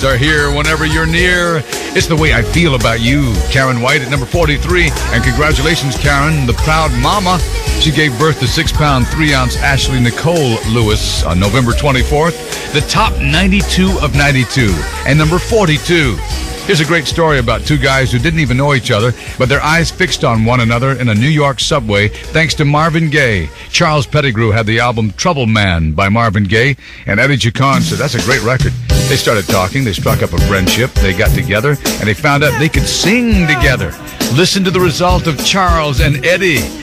Are here whenever you're near. It's The Way I Feel About You. Karen White at number 43. And congratulations, Karen, the proud mama. She gave birth to 6-pound, 3-ounce Ashley Nicole Lewis on November 24th. The top 92 of 92. And number 42. Here's a great story about two guys who didn't even know each other, but their eyes fixed on one another in a New York subway thanks to Marvin Gaye. Charles Pettigrew had the album Trouble Man by Marvin Gaye, and Eddie Chacon said, that's a great record. They started talking, they struck up a friendship, they got together, and they found out they could sing together. Listen to the result of Charles and Eddie.